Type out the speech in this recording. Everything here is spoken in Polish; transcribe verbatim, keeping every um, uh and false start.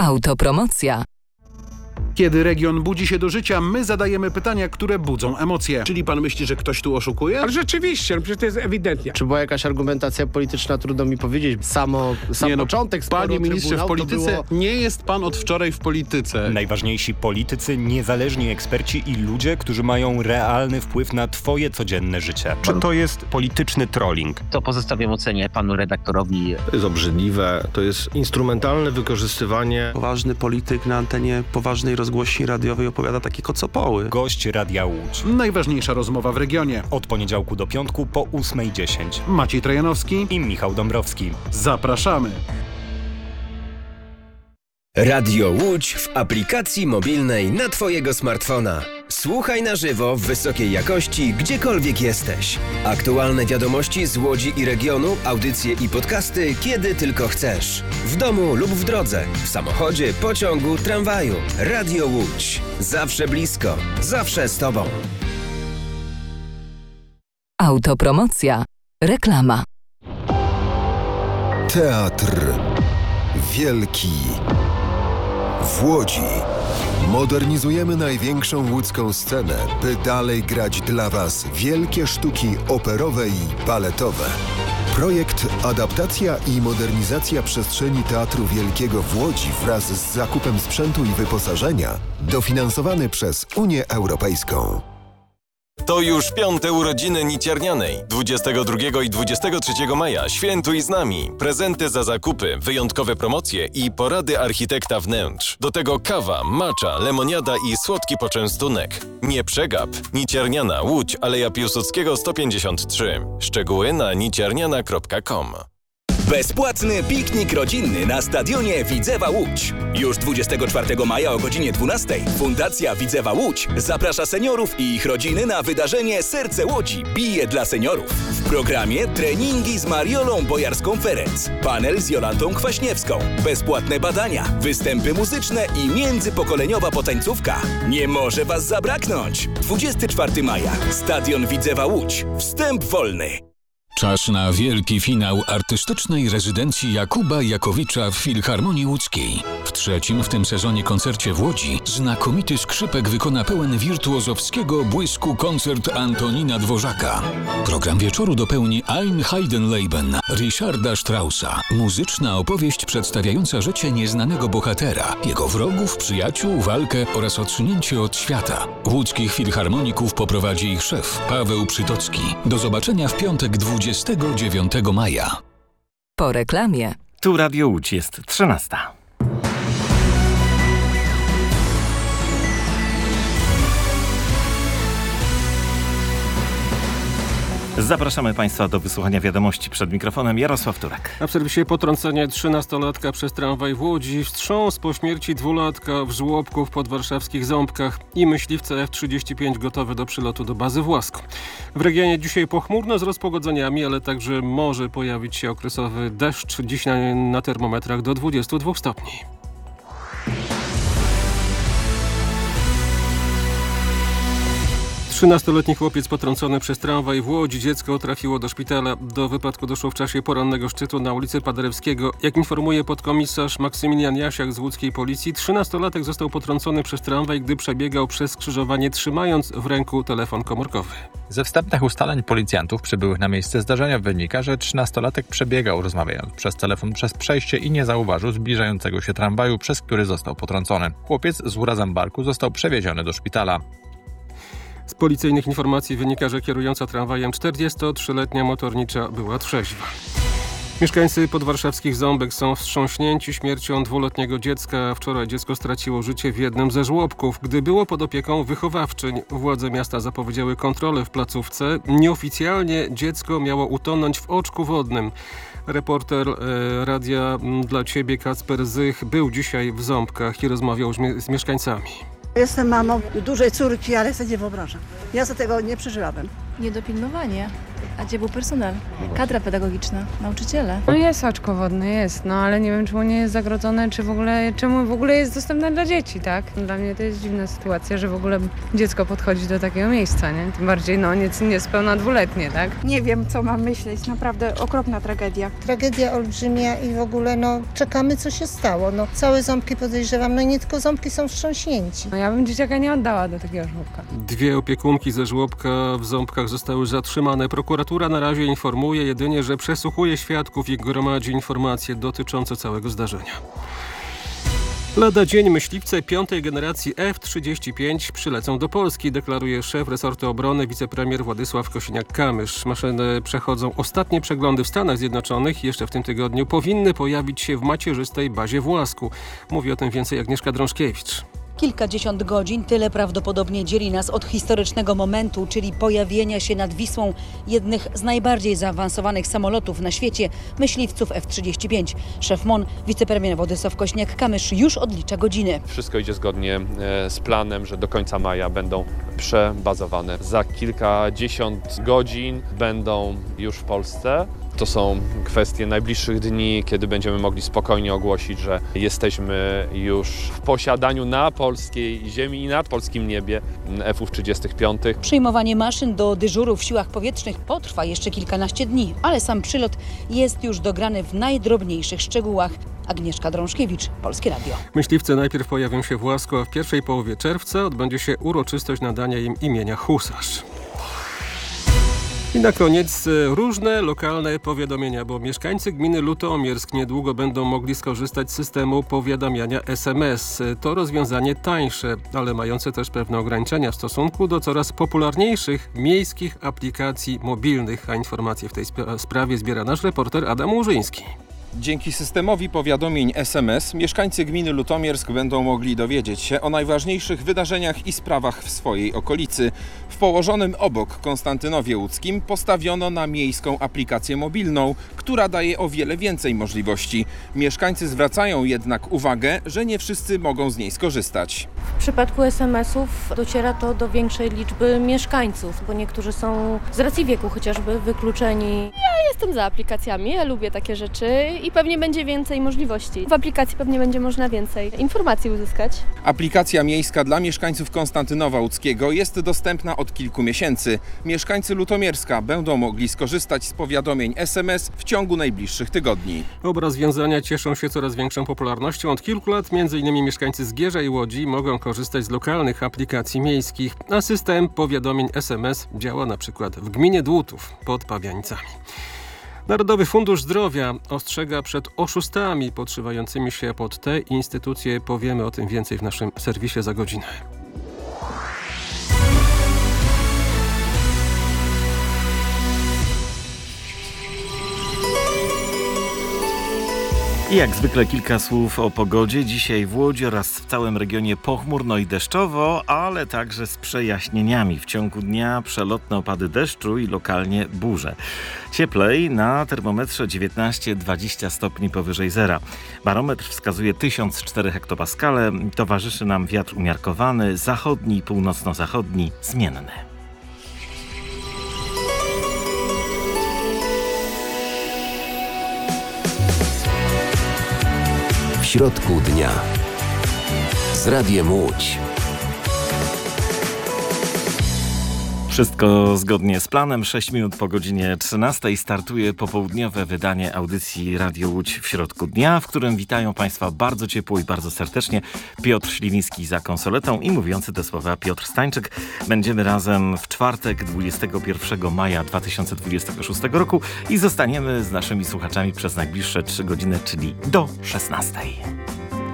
Autopromocja. Kiedy region budzi się do życia, my zadajemy pytania, które budzą emocje. Czyli pan myśli, że ktoś tu oszukuje? Ale rzeczywiście, no przecież to jest ewidentnie. Czy była jakaś argumentacja polityczna, trudno mi powiedzieć. Samo, sam nie, no, początek sporu Panie ministrze, w polityce było... nie jest pan od wczoraj w polityce. Najważniejsi politycy, niezależni eksperci i ludzie, którzy mają realny wpływ na twoje codzienne życie. Czy to jest polityczny trolling? To pozostawiam ocenie panu redaktorowi. To jest obrzydliwe, to jest instrumentalne wykorzystywanie. Poważny polityk na antenie poważnej rozgłośni radiowej opowiada takie kocopoły. Gość Radia Łódź. Najważniejsza rozmowa w regionie. Od poniedziałku do piątku po ósmej dziesięć. Maciej Trojanowski i Michał Dąbrowski. Zapraszamy. Radio Łódź w aplikacji mobilnej na twojego smartfona. Słuchaj na żywo w wysokiej jakości, gdziekolwiek jesteś. Aktualne wiadomości z Łodzi i regionu, audycje i podcasty, kiedy tylko chcesz. W domu lub w drodze, w samochodzie, pociągu, tramwaju. Radio Łódź. Zawsze blisko, zawsze z tobą. Autopromocja. Reklama. Teatr Wielki w Łodzi. Modernizujemy największą łódzką scenę, by dalej grać dla Was wielkie sztuki operowe i baletowe. Projekt Adaptacja i modernizacja przestrzeni Teatru Wielkiego w Łodzi wraz z zakupem sprzętu i wyposażenia dofinansowany przez Unię Europejską. To już piąte urodziny Niciarnianej. dwudziestego drugiego i dwudziestego trzeciego maja świętuj z nami. Prezenty za zakupy, wyjątkowe promocje i porady architekta wnętrz. Do tego kawa, macza, lemoniada i słodki poczęstunek. Nie przegap. Niciarniana, Łódź, Aleja Piłsudskiego sto pięćdziesiąt trzy. Szczegóły na niciarniana kropka com. Bezpłatny piknik rodzinny na stadionie Widzewa Łódź. Już dwudziestego czwartego maja o godzinie dwunastej Fundacja Widzewa Łódź zaprasza seniorów i ich rodziny na wydarzenie Serce Łodzi bije dla seniorów. W programie treningi z Mariolą Bojarską-Ferenc, panel z Jolantą Kwaśniewską, bezpłatne badania, występy muzyczne i międzypokoleniowa potańcówka. Nie może Was zabraknąć! dwudziestego czwartego maja Stadion Widzewa Łódź. Wstęp wolny. Czas na wielki finał artystycznej rezydencji Jakuba Jakowicza w Filharmonii Łódzkiej. W trzecim w tym sezonie koncercie w Łodzi znakomity skrzypek wykona pełen wirtuozowskiego błysku koncert Antonina Dworzaka. Program wieczoru dopełni Ein Heidenleben Richarda Straussa. Muzyczna opowieść przedstawiająca życie nieznanego bohatera, jego wrogów, przyjaciół, walkę oraz odsunięcie od świata. Łódzkich filharmoników poprowadzi ich szef Paweł Przytocki. Do zobaczenia w piątek dwudziestego dziewiątego maja. Po reklamie. Tu Radio Łódź, jest trzynasta. Zapraszamy Państwa do wysłuchania wiadomości. Przed mikrofonem Jarosław Turek. A w serwisie potrącenie trzynastolatka przez tramwaj w Łodzi, wstrząs po śmierci dwulatka w żłobku w podwarszawskich Ząbkach i myśliwce F trzydzieści pięć gotowe do przylotu do bazy w Łasku. W regionie dzisiaj pochmurno z rozpogodzeniami, ale także może pojawić się okresowy deszcz. Dziś na, na termometrach do dwudziestu dwóch stopni. trzynastoletni chłopiec potrącony przez tramwaj w Łodzi. Dziecko trafiło do szpitala. Do wypadku doszło w czasie porannego szczytu na ulicy Paderewskiego. Jak informuje podkomisarz Maksymilian Jasiak z łódzkiej policji, trzynastolatek został potrącony przez tramwaj, gdy przebiegał przez skrzyżowanie, trzymając w ręku telefon komórkowy. Ze wstępnych ustaleń policjantów przybyłych na miejsce zdarzenia wynika, że trzynastolatek przebiegał, rozmawiając przez telefon przez przejście i nie zauważył zbliżającego się tramwaju, przez który został potrącony. Chłopiec z urazem barku został przewieziony do szpitala. Z policyjnych informacji wynika, że kierująca tramwajem czterdziestotrzyletnia motornicza była trzeźwa. Mieszkańcy podwarszawskich Ząbek są wstrząśnięci śmiercią dwuletniego dziecka. Wczoraj dziecko straciło życie w jednym ze żłobków. Gdy było pod opieką wychowawczyń, władze miasta zapowiedziały kontrolę w placówce. Nieoficjalnie dziecko miało utonąć w oczku wodnym. Reporter e, Radia dla Ciebie Kacper Zych był dzisiaj w Ząbkach i rozmawiał z, mie- z mieszkańcami. Jestem mamą dużej córki, ale sobie nie wyobrażam. Ja za tego nie przeżyłabym. Niedopilnowanie. A gdzie był personel? Kadra pedagogiczna, nauczyciele. No jest oczko wodne, jest, no ale nie wiem, czemu nie jest zagrodzone, czy w ogóle, czemu w ogóle jest dostępne dla dzieci, tak? Dla mnie to jest dziwna sytuacja, że w ogóle dziecko podchodzi do takiego miejsca, nie? Tym bardziej, no, nie, niespełna dwuletnie, tak? Nie wiem, co mam myśleć, naprawdę okropna tragedia. Tragedia olbrzymia i w ogóle, no, czekamy, co się stało. No, całe ząbki podejrzewam, no i nie tylko ząbki są wstrząśnięci. No ja bym dzieciaka nie oddała do takiego żłobka. Dwie opiekunki ze żłobka w Ząbkach zostały zatrzymane. Prokuratura na razie informuje jedynie, że przesłuchuje świadków i gromadzi informacje dotyczące całego zdarzenia. Lada dzień myśliwce piątej generacji F trzydzieści pięć przylecą do Polski, deklaruje szef resortu obrony wicepremier Władysław Kosiniak-Kamysz. Maszyny przechodzą ostatnie przeglądy w Stanach Zjednoczonych. Jeszcze w tym tygodniu powinny pojawić się w macierzystej bazie w Łasku. Mówi o tym więcej Agnieszka Drążkiewicz. Kilkadziesiąt godzin, tyle prawdopodobnie dzieli nas od historycznego momentu, czyli pojawienia się nad Wisłą jednych z najbardziej zaawansowanych samolotów na świecie, myśliwców F trzydzieści pięć. Szef M O N, wicepremier Władysław Kosiniak-Kamysz już odlicza godziny. Wszystko idzie zgodnie z planem, że do końca maja będą przebazowane. Za kilkadziesiąt godzin będą już w Polsce. To są kwestie najbliższych dni, kiedy będziemy mogli spokojnie ogłosić, że jesteśmy już w posiadaniu na polskiej ziemi i nad polskim niebie F trzydzieści pięć. Przyjmowanie maszyn do dyżuru w siłach powietrznych potrwa jeszcze kilkanaście dni, ale sam przylot jest już dograny w najdrobniejszych szczegółach. Agnieszka Drążkiewicz, Polskie Radio. Myśliwce najpierw pojawią się w Łasku, a w pierwszej połowie czerwca odbędzie się uroczystość nadania im imienia Husarz. I na koniec różne lokalne powiadomienia, bo mieszkańcy gminy Lutomiersk niedługo będą mogli skorzystać z systemu powiadamiania S M S. To rozwiązanie tańsze, ale mające też pewne ograniczenia w stosunku do coraz popularniejszych miejskich aplikacji mobilnych. A informacje w tej sp- sprawie zbiera nasz reporter Adam Łużyński. Dzięki systemowi powiadomień S M S mieszkańcy gminy Lutomiersk będą mogli dowiedzieć się o najważniejszych wydarzeniach i sprawach w swojej okolicy. W położonym obok Konstantynowie Łódzkim postawiono na miejską aplikację mobilną, która daje o wiele więcej możliwości. Mieszkańcy zwracają jednak uwagę, że nie wszyscy mogą z niej skorzystać. W przypadku S M S-ów dociera to do większej liczby mieszkańców, bo niektórzy są z racji wieku chociażby wykluczeni. Ja jestem za aplikacjami, ja lubię takie rzeczy i pewnie będzie więcej możliwości. W aplikacji pewnie będzie można więcej informacji uzyskać. Aplikacja miejska dla mieszkańców Konstantynowa Łódzkiego jest dostępna od kilku miesięcy. Mieszkańcy Lutomierska będą mogli skorzystać z powiadomień S M S w ciągu najbliższych tygodni. Oba rozwiązania cieszą się coraz większą popularnością. Od kilku lat między innymi mieszkańcy Zgierza i Łodzi mogą korzystać z lokalnych aplikacji miejskich, a system powiadomień S M S działa na przykład w gminie Dłutów pod Pabianicami. Narodowy Fundusz Zdrowia ostrzega przed oszustami podszywającymi się pod te instytucje. Powiemy o tym więcej w naszym serwisie za godzinę. I jak zwykle kilka słów o pogodzie. Dzisiaj w Łodzi oraz w całym regionie pochmurno i deszczowo, ale także z przejaśnieniami. W ciągu dnia przelotne opady deszczu i lokalnie burze. Cieplej, na termometrze dziewiętnaście dwadzieścia stopni powyżej zera. Barometr wskazuje tysiąc cztery hektopaskale. Towarzyszy nam wiatr umiarkowany, zachodni i północno-zachodni, zmienny. W środku dnia z Radiem Łódź. Wszystko zgodnie z planem. sześć minut po godzinie trzynastej startuje popołudniowe wydanie audycji Radio Łódź w środku dnia, w którym witają Państwa bardzo ciepło i bardzo serdecznie Piotr Śliwiński za konsoletą i mówiący te słowa Piotr Stańczyk. Będziemy razem w czwartek dwudziestego pierwszego maja dwa tysiące dwudziestego szóstego roku i zostaniemy z naszymi słuchaczami przez najbliższe trzy godziny, czyli do szesnastej.